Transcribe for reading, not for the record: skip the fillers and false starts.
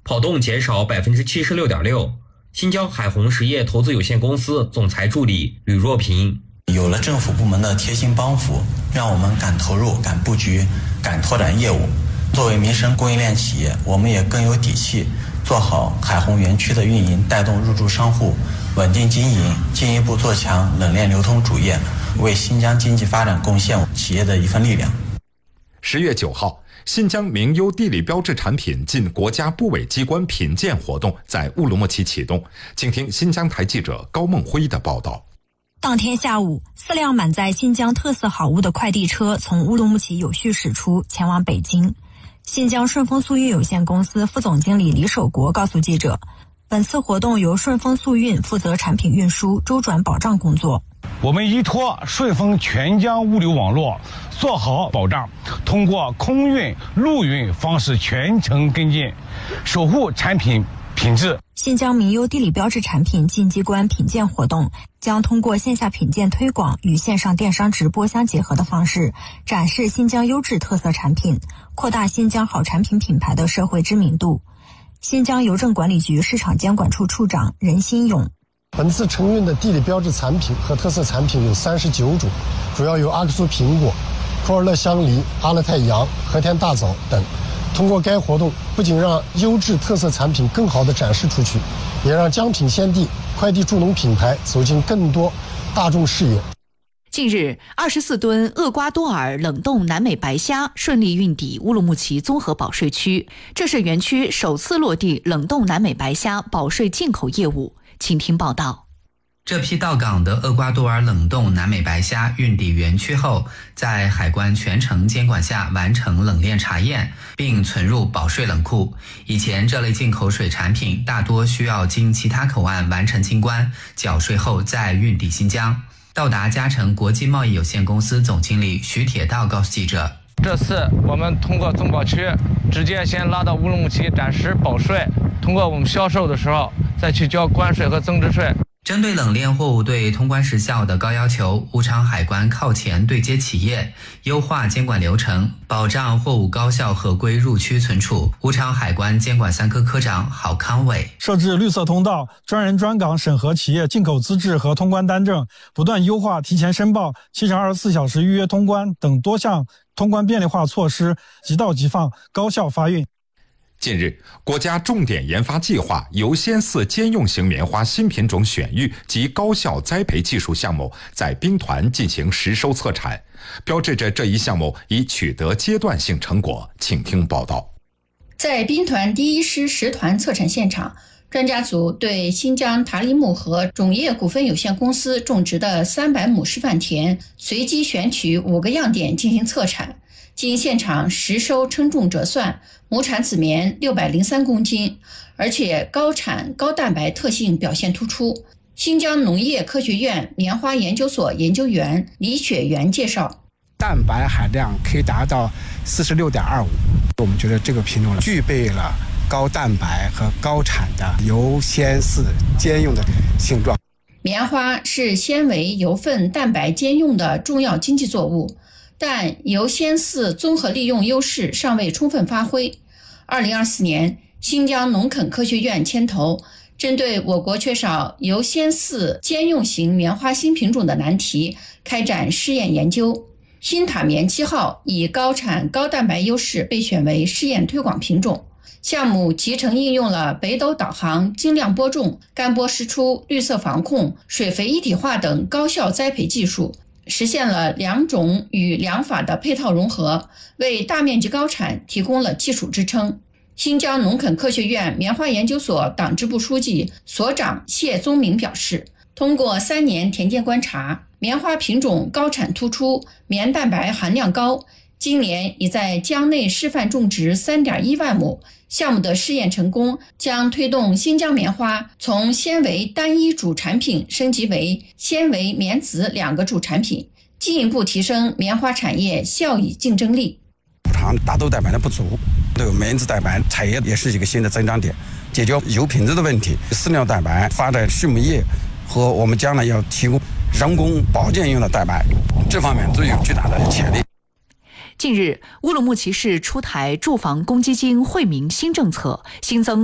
跑动减少76.6%。新疆海虹实业投资有限公司总裁助理吕若平： 有了政府部门的贴心帮扶，让我们敢投入、敢布局、敢拓展业务。作为民生供应链企业，我们也更有底气做好海虹园区的运营，带动入驻商户稳定经营，进一步做强冷链流通主业，为新疆经济发展贡献企业的一份力量。 10月9号，新疆名优地理标志产品进国家部委机关品鉴活动在乌鲁木齐启动。请听新疆台记者高梦辉的报道。 当天下午，4辆满载新疆特色好物的快递车从乌鲁木齐有序驶出，前往北京。新疆顺丰速运有限公司副总经理李守国告诉记者，本次活动由顺丰速运负责产品运输、周转保障工作。 我们依托顺丰全疆物流网络，做好保障，通过空运、陆运方式全程跟进，守护产品品质。 新疆名优地理标志产品进机关品鉴活动将通过线下品鉴推广与线上电商直播相结合的方式，展示新疆优质特色产品，扩大新疆好产品品牌的社会知名度。新疆邮政管理局市场监管处处长任新勇： 本次承运的地理标志产品和特色产品有39种，主要有阿克苏苹果、库尔勒香梨、阿勒泰羊、和田大枣等。通过该活动，不仅让优质特色产品更好地展示出去，也让江品鲜地快递助农品牌走进更多大众视野。 近日，24吨厄瓜多尔冷冻南美白虾顺利运抵乌鲁木齐综合保税区，这是园区首次落地冷冻南美白虾保税进口业务。请听报道。 这批到港的厄瓜多尔冷冻南美白虾运抵园区后，在海关全程监管下完成冷链查验，并存入保税冷库。以前这类进口水产品大多需要经其他口岸完成清关、缴税后再运抵新疆。到达嘉诚国际贸易有限公司总经理徐铁道告诉记者， 这次我们通过综保区直接先拉到乌鲁木齐展示保税，通过我们销售的时候再去交关税和增值税。 针对冷链货物对通关时效的高要求，武昌海关靠前对接企业，优化监管流程，保障货物高效合规入区存储。武昌海关监管3科科长郝康伟： 设置绿色通道、专人专岗审核企业进口资质和通关单证，不断优化提前申报、724小时预约通关等多项通关便利化措施，即到即放，高效发运。 近日，国家重点研发计划油仙寺兼用型棉花新品种选育及高效栽培技术项目在兵团进行实收测产，标志着这一项目已取得阶段性成果。请听报道。 在兵团第1师10团测产现场，专家组对新疆塔里木河种业股份有限公司种植的300亩示范田随机选取5个样点进行测产。经现场实收称重折算，亩产籽棉603公斤，而且高产高蛋白特性表现突出。新疆农业科学院棉花研究所研究员李雪原介绍， 蛋白含量可以达到46.25%，我们觉得这个品种具备了高蛋白和高产的油鲜饲兼用的性状。 棉花是纤维、油分、蛋白兼用的重要经济作物，但油鲜饲综合利用优势尚未充分发挥。2024年，新疆农垦科学院牵头，针对我国缺少油鲜饲兼用型棉花新品种的难题，开展试验研究。新塔棉7号以高产高蛋白优势被选为试验推广品种。项目集成应用了北斗导航、精量播种、干播湿出、绿色防控、水肥一体化等高效栽培技术，实现了两种与两法的配套融合，为大面积高产提供了技术支撑。新疆农垦科学院棉花研究所党支部书记、所长谢宗明表示，通过3年田间观察，棉花品种高产突出，棉蛋白含量高，今年已在疆内示范种植3.1万亩。项目的试验成功，将推动新疆棉花从纤维单一主产品升级为纤维、棉籽2个主产品，进一步提升棉花产业效益竞争力。 补偿大豆蛋白的不足，这个棉籽蛋白产业也是一个新的增长点，解决油品质的问题。饲料蛋白发展畜牧业和我们将来要提供人工保健用的蛋白，这方面都有巨大的潜力。 近日，乌鲁木齐市出台住房公积金惠民新政策，新增